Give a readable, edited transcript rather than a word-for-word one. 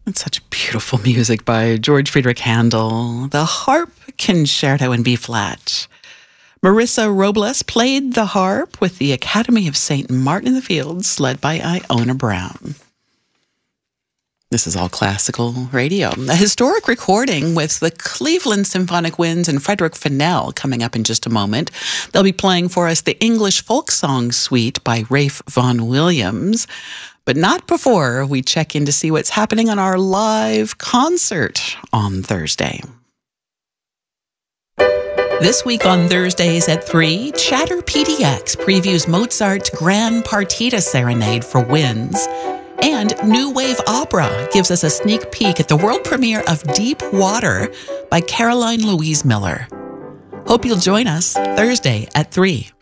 It's such beautiful music by George Friedrich Handel. The harp concerto in B flat. Marissa Robles played the harp with the Academy of St. Martin in the Fields, led by Iona Brown. This is All Classical Radio. A historic recording with the Cleveland Symphonic Winds and Frederick Fennell coming up in just a moment. They'll be playing for us the English Folk Song Suite by Rafe Vaughan Williams. But not before we check in to see what's happening on our live concert on Thursday. This week on Thursdays at 3, Chatter PDX previews Mozart's Grand Partita Serenade for winds. And New Wave Opera gives us a sneak peek at the world premiere of Deep Water by Caroline Louise Miller. Hope you'll join us Thursday at 3.